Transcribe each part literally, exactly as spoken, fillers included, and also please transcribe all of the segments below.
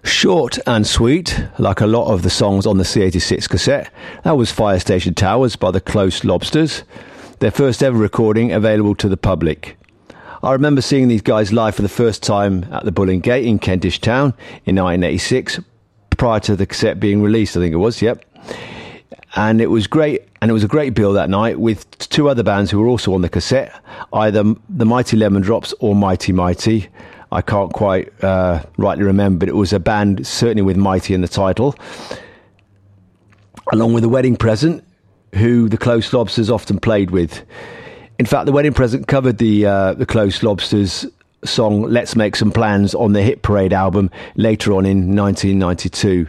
Short and sweet, like a lot of the songs on the C eighty-six cassette. That was Fire Station Towers by the Close Lobsters, their first ever recording available to the public. I remember seeing these guys live for the first time at the Bull and Gate in Kentish Town in nineteen eighty-six, prior to the cassette being released, I think it was, yep. And it was great, and it was a great bill that night with two other bands who were also on the cassette, either the Mighty Lemon Drops or Mighty Mighty. I can't quite uh, rightly remember, but it was a band certainly with Mighty in the title, along with The Wedding Present, who the Close Lobsters often played with. In fact, The Wedding Present covered the uh, the Close Lobsters song Let's Make Some Plans on the Hit Parade album later on in nineteen ninety-two.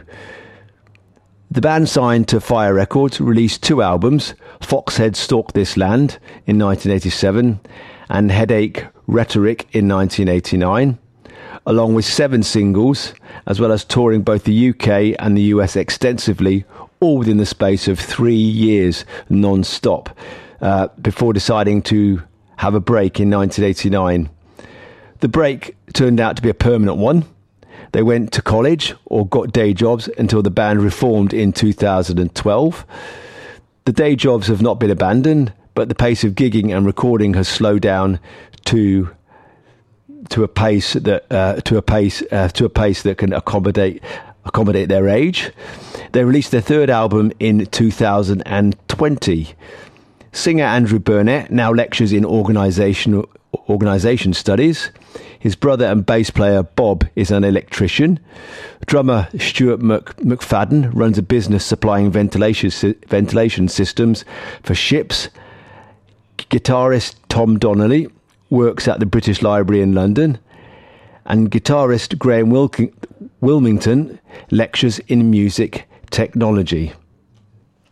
The band signed to Fire Records, released two albums, Foxhead Stalk This Land in nineteen eighty-seven and Headache Rhetoric in nineteen eighty-nine, along with seven singles, as well as touring both the U K and the U S extensively, all within the space of three years non-stop, uh, before deciding to have a break in nineteen eighty-nine. The break turned out to be a permanent one. They went to college or got day jobs until the band reformed in two thousand twelve. The day jobs have not been abandoned, but the pace of gigging and recording has slowed down to to a pace that uh, to a pace uh, to a pace that can accommodate accommodate their age. They released their third album in two thousand twenty. Singer Andrew Burnett now lectures in organisation organisation studies. His brother and bass player Bob is an electrician. Drummer Stuart Mc, McFadden runs a business supplying ventilation ventilation systems for ships. Guitarist Tom Donnelly works at the British Library in London, and guitarist Graham Wilking, Wilmington lectures in music technology.